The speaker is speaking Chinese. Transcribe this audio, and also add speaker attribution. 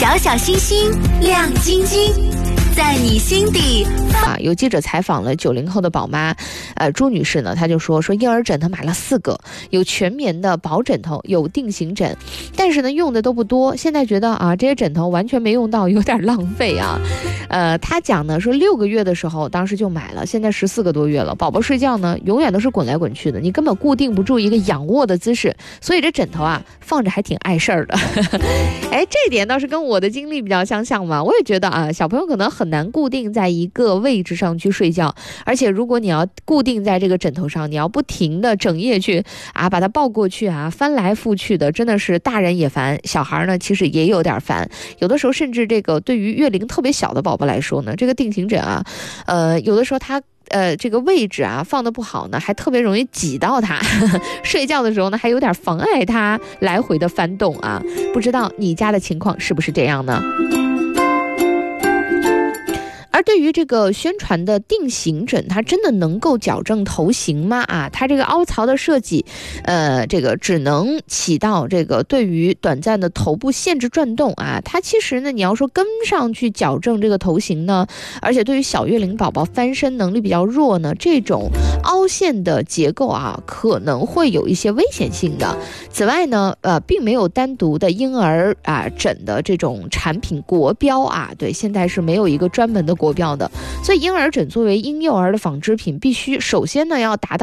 Speaker 1: 小小星星亮晶晶，在你心底。
Speaker 2: 有记者采访了90后的宝妈，朱女士呢，她就说婴儿枕她买了4个，有全棉的薄枕头，有定型枕，但是呢用的都不多，现在觉得这些枕头完全没用到，有点浪费啊。她讲呢说6个月的时候当时就买了，现在14个多月了，宝宝睡觉呢永远都是滚来滚去的，你根本固定不住一个仰卧的姿势，所以这枕头放着还挺碍事儿的。这点倒是跟我的经历比较相像嘛。我也觉得小朋友可能很难固定在一个位置上去睡觉，而且如果你要固定在这个枕头上，你要不停的整夜去把它抱过去翻来覆去的，真的是大人也烦，小孩呢其实也有点烦。有的时候甚至这个对于月龄特别小的宝宝来说呢，这个定型枕有的时候它这个位置放得不好呢，还特别容易挤到它睡觉的时候呢还有点妨碍它来回的翻动不知道你家的情况是不是这样呢？而对于这个宣传的定型枕，它真的能够矫正头型吗？它这个凹槽的设计，这个只能起到这个对于短暂的头部限制转动它其实呢，你要说跟上去矫正这个头型呢，而且对于小月龄宝宝翻身能力比较弱呢，这种凹陷的结构可能会有一些危险性的。此外呢，并没有单独的婴儿枕的这种产品国标对，现在是没有一个专门的国标的，所以婴儿枕作为婴幼儿的纺织品，必须首先呢要达到